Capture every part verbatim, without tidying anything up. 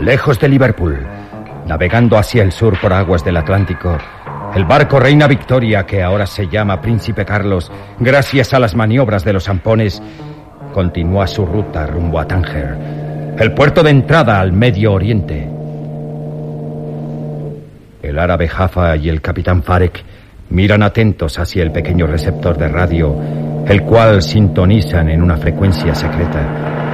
Lejos de Liverpool, navegando hacia el sur por aguas del Atlántico, el barco Reina Victoria, que ahora se llama Príncipe Carlos, gracias a las maniobras de los zampones, continúa su ruta rumbo a Tánger, el puerto de entrada al Medio Oriente. El árabe Jaffa y el capitán Farek miran atentos hacia el pequeño receptor de radio, el cual sintonizan en una frecuencia secreta.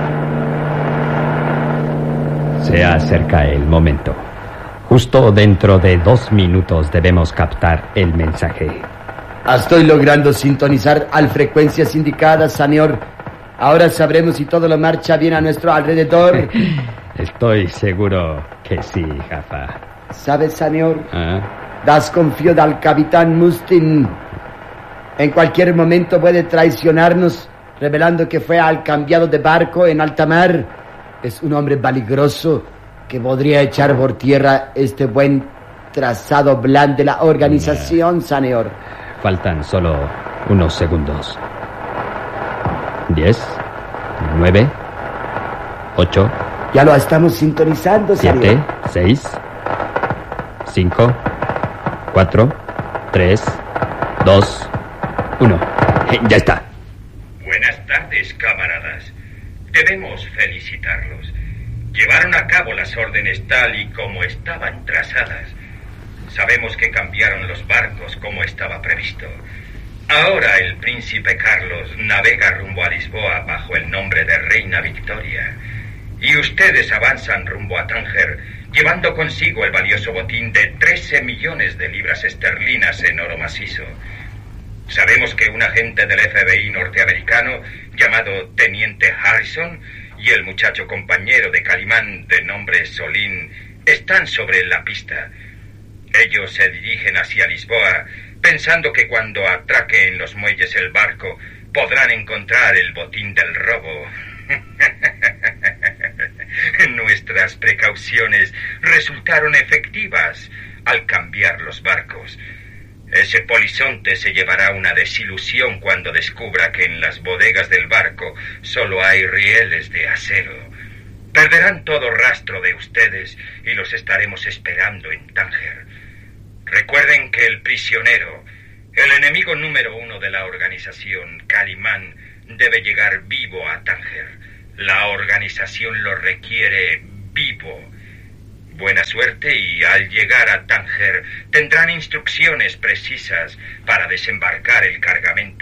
Se acerca el momento. Justo dentro de dos minutos debemos captar el mensaje. Estoy logrando sintonizar al frecuencias indicadas, señor. Ahora sabremos si todo lo marcha bien a nuestro alrededor. Estoy seguro que sí, Jaffa. ¿Sabes, señor? ¿Ah? Desconfío del capitán Mustin. En cualquier momento puede traicionarnos, revelando que fue al cambiado de barco en alta mar. Es un hombre peligroso que podría echar por tierra este buen trazado plan de la organización, señor. Faltan solo unos segundos. Diez, nueve, ocho. Ya lo estamos sintonizando, señor. Siete, seis, cinco, cuatro, tres, dos, uno. Ya está. Buenas tardes, camaradas. Debemos felicitarlos. Llevaron a cabo las órdenes tal y como estaban trazadas. Sabemos que cambiaron los barcos como estaba previsto. Ahora el príncipe Carlos navega rumbo a Lisboa bajo el nombre de Reina Victoria. Y ustedes avanzan rumbo a Tánger, llevando consigo el valioso botín de trece millones de libras esterlinas en oro macizo. Sabemos que un agente del F B I norteamericano llamado Teniente Harrison y el muchacho compañero de Calimán de nombre Solín están sobre la pista. Ellos se dirigen hacia Lisboa pensando que cuando atraque en los muelles el barco podrán encontrar el botín del robo. Nuestras precauciones resultaron efectivas al cambiar los barcos. Ese polizonte se llevará una desilusión cuando descubra que en las bodegas del barco solo hay rieles de acero. Perderán todo rastro de ustedes y los estaremos esperando en Tánger. Recuerden que el prisionero, el enemigo número uno de la organización, Calimán, debe llegar vivo a Tánger. La organización lo requiere vivo. Buena suerte y al llegar a Tánger tendrán instrucciones precisas para desembarcar el cargamento.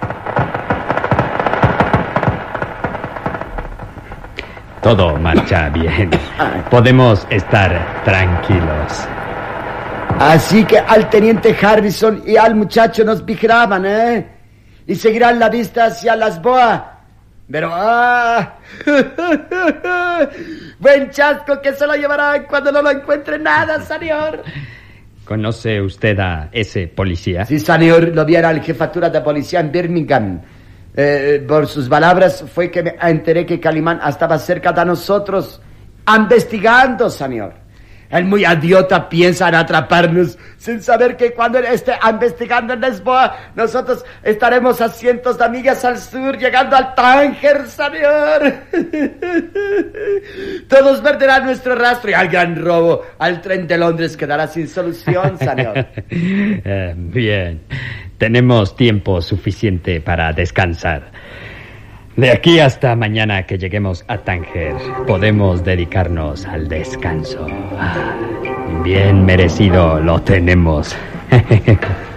Todo marcha bien. Podemos estar tranquilos. Así que al teniente Harrison y al muchacho nos vigilaban, ¿eh? Y seguirán la vista hacia Lisboa. Pero, ¡ah! Buen chasco que se lo llevarán cuando no lo encuentre nada, señor. ¿Conoce usted a ese policía? Sí, señor, lo vi a la jefatura de policía en Birmingham. Eh, por sus palabras fue que me enteré que Calimán estaba cerca de nosotros, investigando, señor. El muy idiota piensa en atraparnos sin saber que cuando él esté investigando en Lisboa, nosotros estaremos a cientos de millas al sur, llegando al Tánger, señor. Todos perderán nuestro rastro y al gran robo, al tren de Londres quedará sin solución, señor. eh, bien, tenemos tiempo suficiente para descansar. De aquí hasta mañana que lleguemos a Tánger, podemos dedicarnos al descanso. Bien merecido lo tenemos.